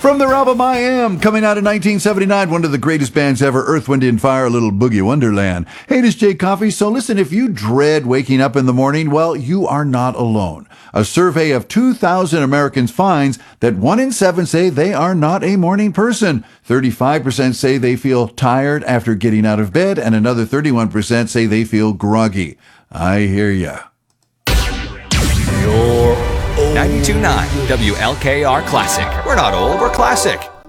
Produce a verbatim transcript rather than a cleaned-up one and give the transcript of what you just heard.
From their album I Am, coming out in nineteen seventy-nine, one of the greatest bands ever, Earth, Wind and Fire, a little Boogie Wonderland. Hey, this is Jay Coffey. So listen, if you dread waking up in the morning, well, you are not alone. A survey of two thousand Americans finds that one in seven say they are not a morning person. thirty-five percent say they feel tired after getting out of bed, and another thirty-one percent say they feel groggy. I hear ya. You're ninety-two point nine W L K R Classic. We're not old, we're classic.